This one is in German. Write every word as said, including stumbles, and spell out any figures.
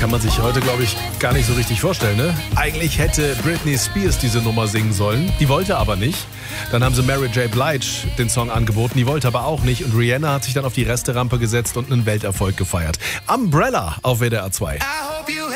Kann man sich heute, glaube ich, gar nicht so richtig vorstellen, ne? Eigentlich hätte Britney Spears diese Nummer singen sollen. Die wollte aber nicht. Dann haben sie Mary J. Blige den Song angeboten. Die wollte aber auch nicht. Und Rihanna hat sich dann auf die Resterampe gesetzt und einen Welterfolg gefeiert. Umbrella auf W D R zwei.